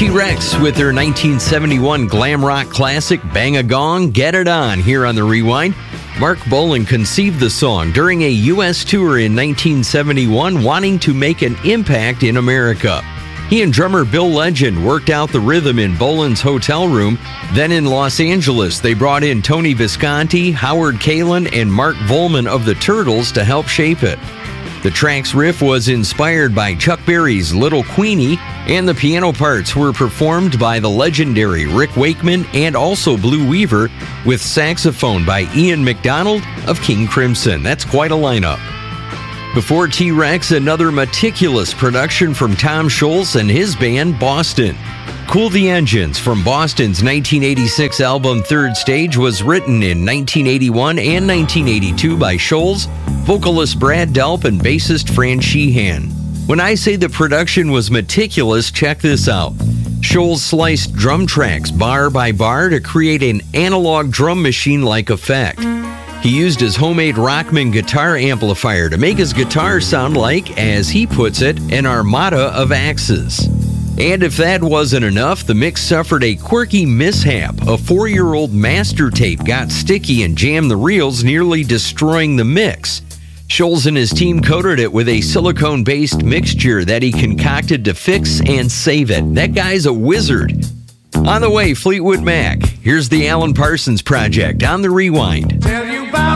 T-Rex with their 1971 glam rock classic Bang a Gong, Get It On, here on The Rewind. Mark Bolan conceived the song during a U.S. tour in 1971, wanting to make an impact in America. He and drummer Bill Legend worked out the rhythm in Bolan's hotel room. Then in Los Angeles, they brought in Tony Visconti, Howard Kaylan, and Mark Volman of the Turtles to help shape it. The track's riff was inspired by Chuck Berry's Little Queenie, and the piano parts were performed by the legendary Rick Wakeman and also Blue Weaver, with saxophone by Ian McDonald of King Crimson. That's quite a lineup. Before T-Rex, another meticulous production from Tom Scholz and his band, Boston. Cool the Engines from Boston's 1986 album Third Stage was written in 1981 and 1982 by Scholz, vocalist Brad Delp, and bassist Fran Sheehan. When I say the production was meticulous, check this out. Scholz sliced drum tracks bar by bar to create an analog drum machine-like effect. He used his homemade Rockman guitar amplifier to make his guitar sound like, as he puts it, an armada of axes. And if that wasn't enough, the mix suffered a quirky mishap. A 4-year-old master tape got sticky and jammed the reels, nearly destroying the mix. Scholz and his team coated it with a silicone-based mixture that he concocted to fix and save it. That guy's a wizard. On the way, Fleetwood Mac. Here's the Alan Parsons Project on The Rewind.